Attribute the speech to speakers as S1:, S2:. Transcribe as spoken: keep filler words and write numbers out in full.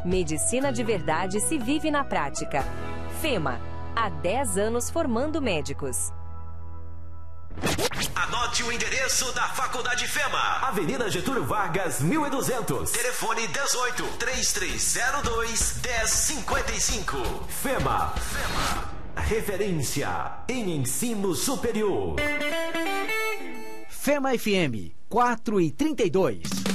S1: Medicina de verdade se vive na prática. FEMA, há dez anos formando médicos.
S2: Anote o endereço da Faculdade FEMA.
S3: Avenida Getúlio Vargas, mil e duzentos.
S2: Telefone dezoito, três três zero dois, dez cinquenta e cinco.
S3: FEMA. FEMA. Referência em ensino superior.
S4: FEMA F M, quatro e trinta e dois.